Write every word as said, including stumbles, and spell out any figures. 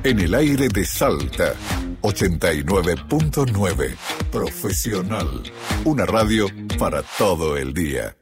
En el aire de Salta, ochenta y nueve punto nueve. Profesional. Una radio para todo el día.